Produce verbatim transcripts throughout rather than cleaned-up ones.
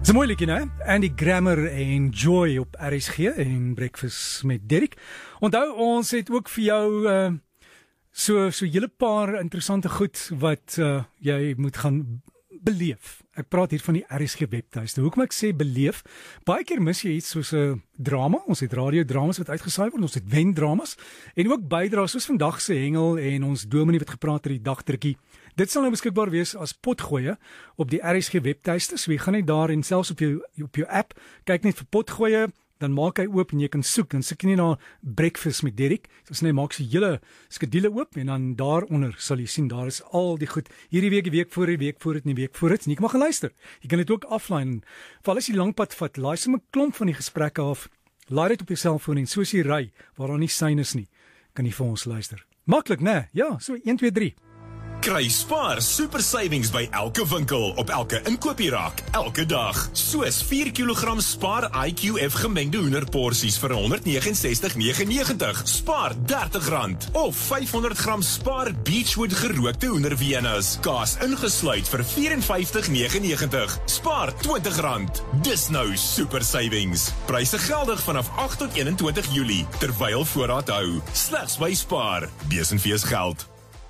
Dis 'n mooi liedjie, né? Andy Grammer en Joy op R S G en Breakfast met Derek. Onthou, ons het ook vir jou uh, so so 'n hele paar interessante goed wat uh, jy moet gaan beleef. Ek praat hier van die R S G webtuiste. Hoekom ek sê beleef? Baie keer mis jy iets soos 'n drama. Ons het radiodramas wat uitgesaai word, ons het wendramas en ook bydraes soos vandag se hengel en ons dominee wat gepraat het die dagdrukkie. Dit sal nou beskikbaar wees as potgoeie op die R S G webtuiste. So jy gaan net daar en selfs op jou op jou app kyk net vir potgoeie, dan maak hy oop en jy kan soek. Dan soek jy net na Breakfast met Derek. Dis net maak sy hele skedule oop en dan daaronder sal jy sien daar is al die goed. Hierdie week, die week voor, die week voor dit, die week voor dit. Nie mag gaan luister. Jy kan dit ook offline. Val as jy langpad vat, laai sommer 'n klomp van die gesprekke af. Laai dit op jou selfoon en soos jy ry waar daar nie sein is nie, kan jy vir ons luister. Maklik, né? Ja, so een twee drie. Kry Spar super savings by elke winkel op elke inkoopie raak elke dag. Soos vier kilogram Spar I Q F gemengde hoenderporsies vir honderd negenenses stig negenennegentig. Spar dertig rand of vyfhonderd gram Spar Beechwood gerookte hoenderwienas. Kaas ingesluit vir vyf en vyftig negenennegentig. Spar twintig rand. Dis nou super savings. Pryse geldig vanaf agt tot eenentwintig Julie terwyl voorraad hou. Slegs by Spar. Besenfees geld.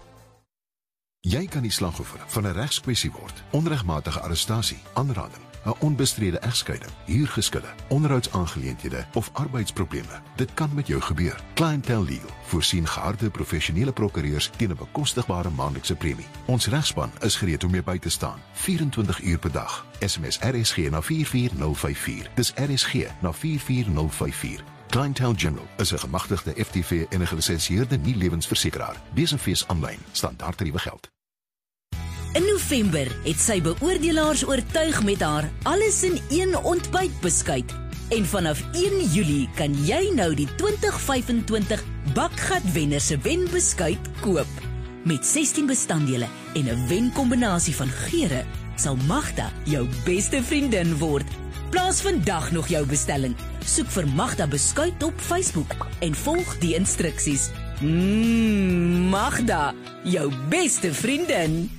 Jy kan die slagoffer van 'n regskwessie word. Onregmatige arrestasie, aanranding, 'n onbestrede egskeiding, huurgeskille, onderhoudsaangeleenthede of arbeidsprobleme. Dit kan met jou gebeur. Clientele Legal voorsien geharde professionele prokureurs teen 'n bekostigbare maandelikse premie. Ons regspan is gereed om jou by te staan, vyf en twintig uur per dag. S M S R S G na vier vier nul vyf vier. Dis R S G na vier vier nul vyf vier. Clientele General is 'n gemagtigde F T V en 'n gelisensieerde nie-lewensversekeraar. Besenfees aanlyn, standaardtariewe geld. In November het sy beoordelaars oortuig met haar alles in een ontbytbeskuit. En vanaf een Julie kan jy nou die twintig vyfentwintig bakgatwenner se wenbeskuit koop. Met sestien bestanddele en 'n wenkombinasie van geure sal Magda jou beste vriendin word. Plaas vandag nog jou bestelling. Soek vir Magda beskuit op Facebook en volg die instruksies. Mmm, Magda, jou beste vriendin.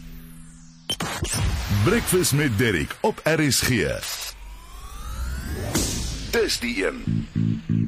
Breakfast met Derek op R S G. Dis die een.